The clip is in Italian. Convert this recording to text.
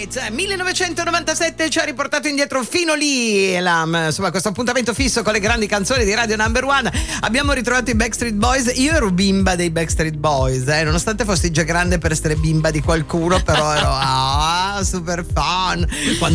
Night 1997 ci ha riportato indietro fino lì, insomma, questo appuntamento fisso con le grandi canzoni di Radio Number One. Abbiamo ritrovato i Backstreet Boys. Io ero bimba dei Backstreet Boys, nonostante fossi già grande per essere bimba di qualcuno, però ero super fan.